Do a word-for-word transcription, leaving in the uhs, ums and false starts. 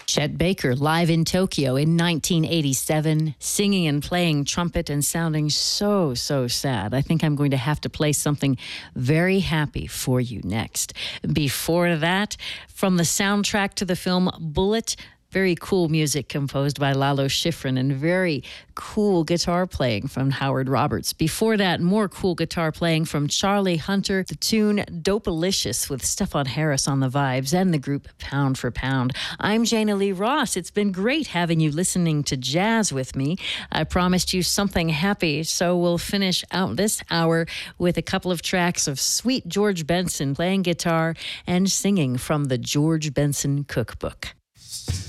Chet Baker live in Tokyo in nineteen eighty-seven, singing and playing trumpet and sounding so, so sad. I think I'm going to have to play something very happy for you next. Before that, from the soundtrack to the film Bullitt, very cool music composed by Lalo Schifrin and very cool guitar playing from Howard Roberts. Before that, more cool guitar playing from Charlie Hunter, the tune Dopalicious with Stephon Harris on the vibes, and the group Pound for Pound. I'm Jana Lee Ross. It's been great having you listening to jazz with me. I promised you something happy, so we'll finish out this hour with a couple of tracks of sweet George Benson playing guitar and singing from the George Benson Cookbook.